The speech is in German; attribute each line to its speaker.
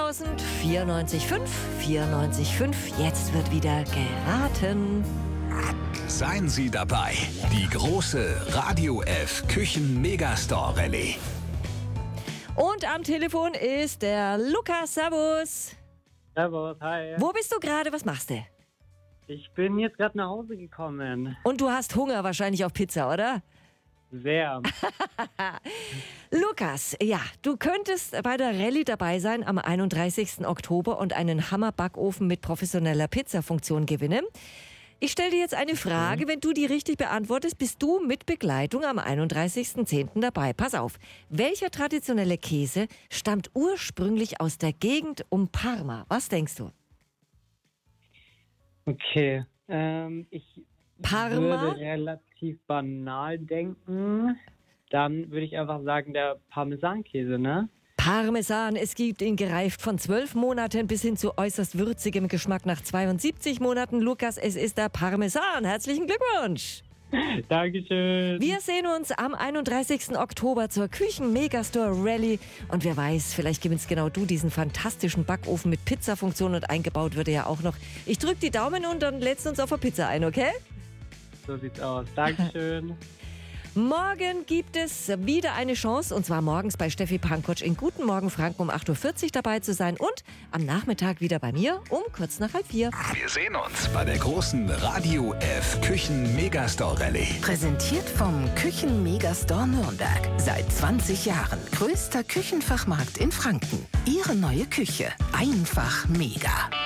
Speaker 1: 089000 94,5, 94,5. Jetzt wird wieder geraten.
Speaker 2: Seien Sie dabei. Die große Radio F Küchen Megastore Rallye.
Speaker 1: Und am Telefon ist der Lukas. Servus.
Speaker 3: Servus, hi.
Speaker 1: Wo bist du gerade? Was machst du?
Speaker 3: Ich bin jetzt gerade nach Hause gekommen.
Speaker 1: Und du hast Hunger wahrscheinlich auf Pizza, oder?
Speaker 3: Sehr.
Speaker 1: Lukas, ja, du könntest bei der Rallye dabei sein am 31. Oktober und einen Hammer-Backofen mit professioneller Pizzafunktion gewinnen. Ich stelle dir jetzt eine Frage. Wenn du die richtig beantwortest, bist du mit Begleitung am 31.10. dabei. Pass auf. Welcher traditionelle Käse stammt ursprünglich aus der Gegend um Parma? Was denkst du?
Speaker 3: Okay, ich
Speaker 1: Parma?
Speaker 3: würde relativ banal denken. Dann würde ich einfach sagen, der Parmesankäse, ne?
Speaker 1: Parmesan, es gibt ihn gereift von 12 Monaten bis hin zu äußerst würzigem Geschmack nach 72 Monaten. Lukas, es ist der Parmesan. Herzlichen Glückwunsch!
Speaker 3: Dankeschön.
Speaker 1: Wir sehen uns am 31. Oktober zur Küchen-Megastore Rallye. Und wer weiß, vielleicht gewinnst genau du diesen fantastischen Backofen mit Pizzafunktion und eingebaut würde ja auch noch. Ich drücke die Daumen und dann lädst du uns auf eine Pizza ein, okay?
Speaker 3: So sieht's aus. Dankeschön.
Speaker 1: Morgen gibt es wieder eine Chance, und zwar morgens bei Steffi Pankotsch in Guten Morgen Franken um 8.40 Uhr dabei zu sein und am Nachmittag wieder bei mir um kurz nach 3:30.
Speaker 2: Wir sehen uns bei der großen Radio F Küchen Megastore Rallye.
Speaker 4: Präsentiert vom Küchen Megastore Nürnberg. Seit 20 Jahren größter Küchenfachmarkt in Franken. Ihre neue Küche. Einfach mega.